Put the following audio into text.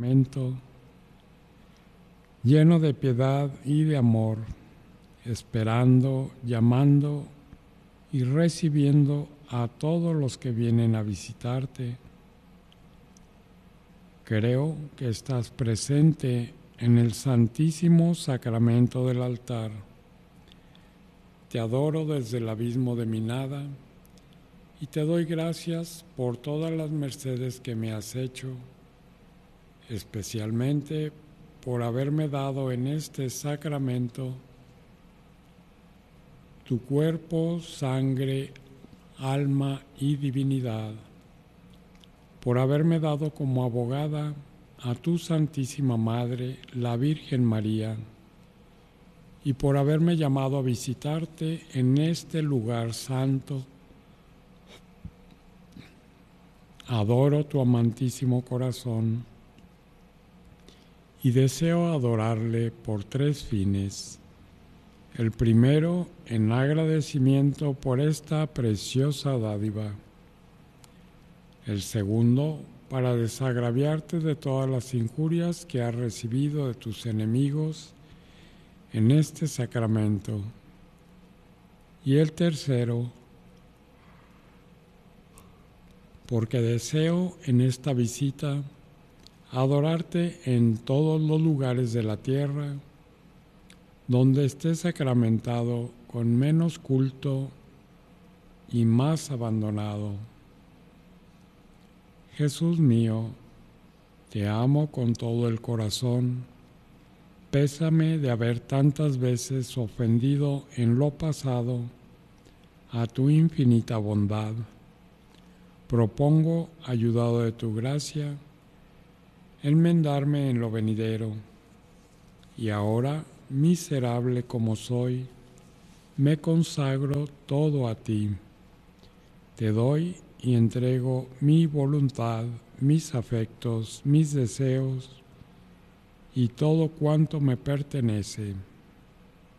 sacramento, lleno de piedad y de amor, esperando, llamando y recibiendo a todos los que vienen a visitarte. Creo que estás presente en el Santísimo Sacramento del altar. Te adoro desde el abismo de mi nada y te doy gracias por todas las mercedes que me has hecho, especialmente por haberme dado en este sacramento tu cuerpo, sangre, alma y divinidad, por haberme dado como abogada a tu Santísima Madre, la Virgen María, y por haberme llamado a visitarte en este lugar santo. Adoro tu amantísimo corazón y deseo adorarle por 3 fines. El primero, en agradecimiento por esta preciosa dádiva. El segundo, para desagraviarte de todas las injurias que has recibido de tus enemigos en este sacramento. Y el tercero, porque deseo en esta visita adorarte en todos los lugares de la tierra donde esté sacramentado con menos culto y más abandonado. Jesús mío, te amo con todo el corazón. Pésame de haber tantas veces ofendido en lo pasado a tu infinita bondad. Propongo, ayudado de tu gracia, enmendarme en lo venidero. Y ahora, miserable como soy, me consagro todo a ti. Te doy y entrego mi voluntad, mis afectos, mis deseos y todo cuanto me pertenece.